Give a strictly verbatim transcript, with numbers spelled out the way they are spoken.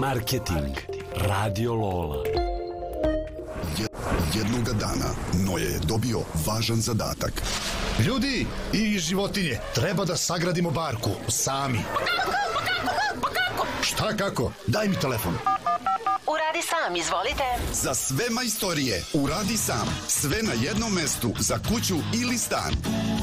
Marketing. Radio Lola. Jednoga dana Noje je dobio važan zadatak. Ljudi i životinje, treba da sagradimo barku sami. Pa kako, pa kako? Šta kako? Daj mi telefon. Uradi sam, izvolite. Za sve majstorije uradi sam. Sve na jednom mestu za kuću ili stan.